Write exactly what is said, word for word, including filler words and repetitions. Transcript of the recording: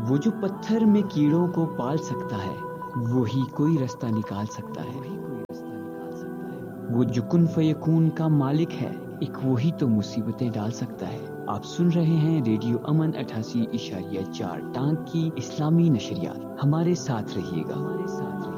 वो जो पत्थर में कीड़ों को पाल सकता है, वही कोई रास्ता निकाल सकता है। वो जो कुन फयकून का मालिक है, एक वही तो मुसीबतें डाल सकता है। आप सुन रहे हैं रेडियो अमन अठासी इशारिया चार टांग की इस्लामी नशरियात। हमारे साथ रहिएगा, हमारे साथ रहिएगा।